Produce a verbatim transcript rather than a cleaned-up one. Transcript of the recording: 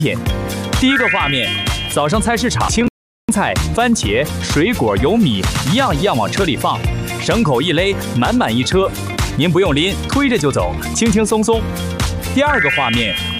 品。第一个画面，早上菜市场，青菜、番茄、水果、有米，一样一样往车里放，绳口一勒，满满一车，您不用拎，推着就走，轻轻松松。第二个画面，